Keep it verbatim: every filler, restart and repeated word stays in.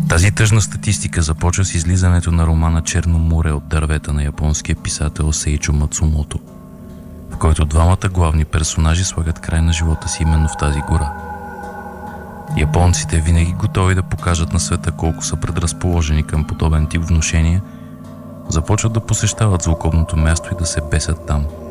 Тази тъжна статистика започва с излизането на романа Черно море от дървета на японския писател Сейчо Мацумото, в който двамата главни персонажи слагат край на живота си именно в тази гора. Японците, винаги готови да покажат на света колко са предразположени към подобен тип внушения, започват да посещават злокобното място и да се бесят там.